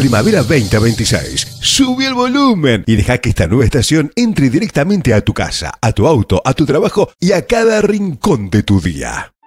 Primavera 2026. Sube el volumen y deja que esta nueva estación entre directamente a tu casa, a tu auto, a tu trabajo y a cada rincón de tu día.